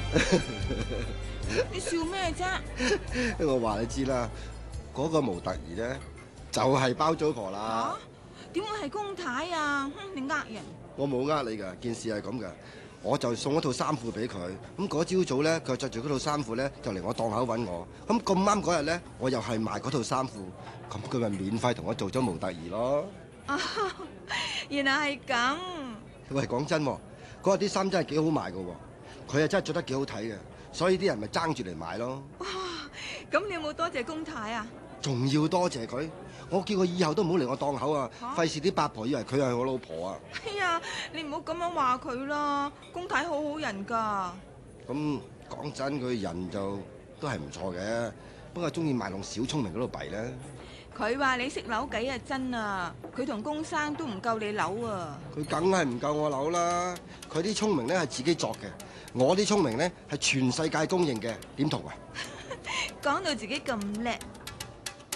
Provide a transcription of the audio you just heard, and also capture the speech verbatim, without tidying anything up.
你笑咩啫？ 我話你知啦，嗰、那個模特兒咧就係、是、包租婆啦。 嚇？點會係公太啊？哼，你呃人！ 我冇呃你㗎，件事係咁㗎。我就送一套衫褲俾佢，咁嗰朝早咧，佢着住嗰套衫褲咧，就嚟我檔口揾我。咁咁啱嗰日咧，我又係賣嗰套衫褲，咁佢咪免費同我做咗模特兒咯。 啊，原來係咁。 喂，講真喎，嗰日啲衫真係幾好賣㗎喎，佢又真係着得幾好睇嘅，所以啲人咪爭住嚟買咯。 哇！咁你有冇多謝公太啊？ 仲要多謝佢，我叫佢以後都唔好嚟我檔口啊，費事啲八婆以為佢係我老婆啊。 哎呀，你唔好咁樣話佢啦，公太好好人㗎。 咁講真，佢人就都係唔錯嘅，不過中意賣弄小聰明嗰度弊咧。 佢話你識扭計啊，真啊！佢同公生都唔夠你扭啊！ 佢梗係唔夠我扭啦，佢啲聰明咧係自己作嘅，我啲聰明咧係全世界公認嘅，點同啊？ 講到自己咁叻。